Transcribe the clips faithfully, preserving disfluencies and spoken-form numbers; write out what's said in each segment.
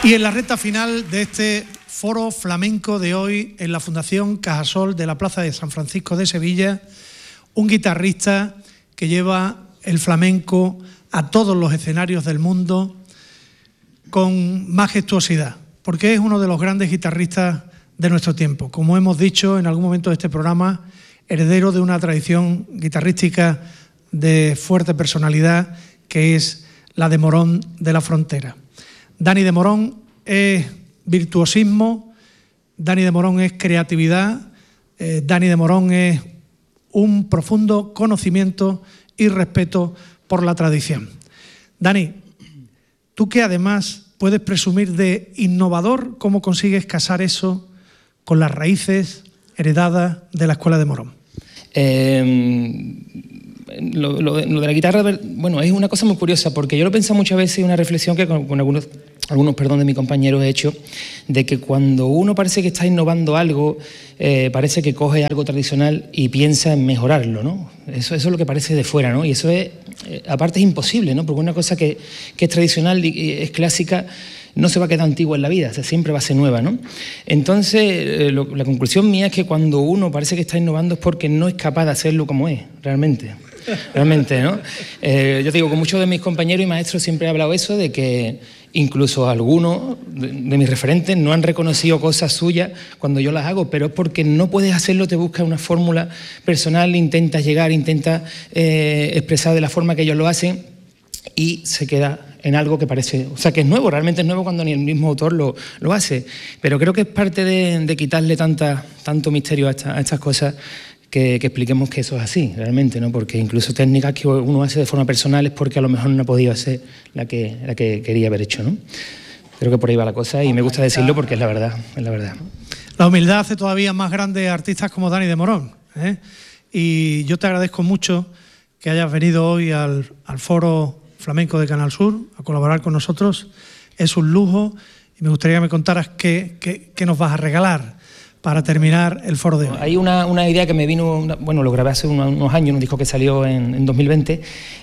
Y en la recta final de este foro flamenco de hoy en la Fundación Cajasol de la Plaza de San Francisco de Sevilla, un guitarrista que lleva el flamenco a todos los escenarios del mundo con majestuosidad, porque es uno de los grandes guitarristas de nuestro tiempo. Como hemos dicho en algún momento de este programa, heredero de una tradición guitarrística de fuerte personalidad que es la de Morón de la Frontera. Dani de Morón es virtuosismo, Dani de Morón es creatividad, eh, Dani de Morón es un profundo conocimiento y respeto por la tradición. Dani, tú que además puedes presumir de innovador, ¿cómo consigues casar eso con las raíces heredadas de la Escuela de Morón? Eh, lo, lo, lo de la guitarra, bueno, es una cosa muy curiosa, porque yo lo he pensado muchas veces, una reflexión que con, con algunos, algunos perdón, de mis compañeros he hecho, de que cuando uno parece que está innovando algo, eh, parece que coge algo tradicional y piensa en mejorarlo, ¿no? Eso, eso es lo que parece de fuera, ¿no? Y eso es, eh, aparte es imposible, ¿no? Porque una cosa que, que es tradicional y es clásica no se va a quedar antigua en la vida, o sea, siempre va a ser nueva, ¿no? Entonces, eh, lo, la conclusión mía es que cuando uno parece que está innovando es porque no es capaz de hacerlo como es, realmente. Realmente, ¿no? Eh, yo digo, con muchos de mis compañeros y maestros siempre he hablado eso, de que incluso algunos de, de mis referentes no han reconocido cosas suyas cuando yo las hago, pero es porque no puedes hacerlo, te buscas una fórmula personal, intentas llegar, intentas eh, expresar de la forma que ellos lo hacen y se queda en algo que parece, o sea, que es nuevo, realmente es nuevo cuando ni el mismo autor lo, lo hace, pero creo que es parte de, de quitarle tanta, tanto misterio a, esta, a estas cosas, que, que expliquemos que eso es así, realmente, ¿no? Porque incluso técnicas que uno hace de forma personal es porque a lo mejor no ha podido hacer la que, la que quería haber hecho, ¿no? Creo que por ahí va la cosa y me gusta decirlo porque es la verdad, es la verdad. La humildad hace todavía más grandes artistas como Dani de Morón, ¿eh? Y yo te agradezco mucho que hayas venido hoy al, al Foro Flamenco de Canal Sur a colaborar con nosotros. Es un lujo y me gustaría que me contaras qué, qué, qué nos vas a regalar para terminar el foro de hoy. Hay una, una idea que me vino, una, bueno, lo grabé hace unos, unos años, un disco que salió en, en dos mil veinte,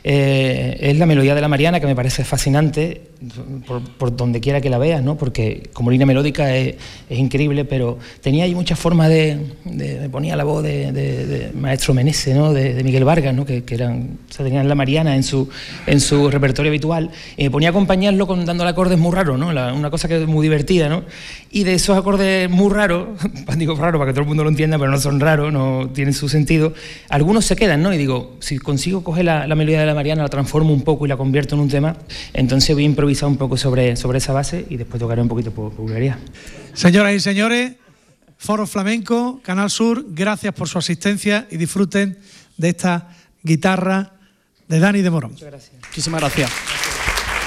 eh, es la melodía de la Mariana, que me parece fascinante por, por donde quiera que la veas, ¿no? Porque como línea melódica es, es increíble, pero tenía ahí muchas formas de, de, de ponía la voz de, de, de Maestro Menese, ¿no? de, de Miguel Vargas, ¿no? que, que eran, o sea, tenían la Mariana en su, en su repertorio habitual, y me ponía a acompañarlo con, dándole acordes muy raros, ¿no? La, una cosa que es muy divertida, ¿no? Y de esos acordes muy raros, digo raro para que todo el mundo lo entienda, pero no son raros, no tienen su sentido, algunos se quedan, ¿no? Y digo, si consigo coger la, la melodía de la Mariana, la transformo un poco y la convierto en un tema, entonces voy a improvisar un poco sobre, sobre esa base y después tocaré un poquito por Bulgaria. Señoras y señores, Foro Flamenco, Canal Sur, gracias por su asistencia y disfruten de esta guitarra de Dani de Morón. Muchas gracias. Muchísimas gracias.